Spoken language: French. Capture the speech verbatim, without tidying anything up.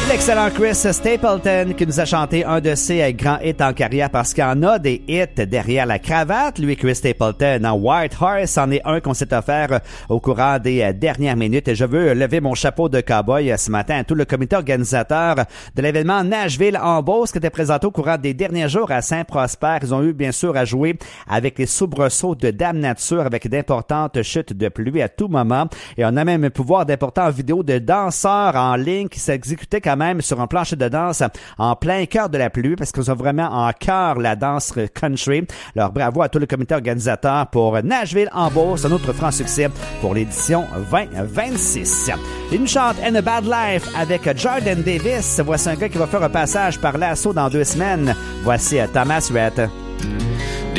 L'excellent Chris Stapleton qui nous a chanté un de ses grands hits en carrière parce qu'il en a des hits derrière la cravate. Lui, Chris Stapleton, en White Horse, en est un qu'on s'est offert au courant des dernières minutes. Et je veux lever mon chapeau de cowboy ce matin à tout le comité organisateur de l'événement Nashville en Beauce qui était présenté au courant des derniers jours à Saint-Prosper. Ils ont eu bien sûr à jouer avec les soubresauts de Dame Nature avec d'importantes chutes de pluie à tout moment. Et on a même pu voir d'importantes vidéos de danseurs en ligne qui s'exécutaient quand même sur un plancher de danse en plein cœur de la pluie parce qu'ils ont vraiment en cœur la danse country. Alors bravo à tout le comité organisateur pour Nashville en Beauce, un autre franc succès pour l'édition vingt vingt-six. Il nous chante And a Bad Life avec Jordan Davis. Voici un gars qui va faire un passage par l'assaut dans deux semaines. Voici Thomas Rhett.